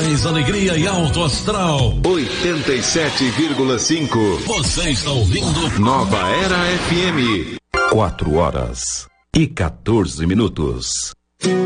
mais alegria e alto astral. 87,5. Você está ouvindo Nova Era FM. 4 horas e 14 minutos.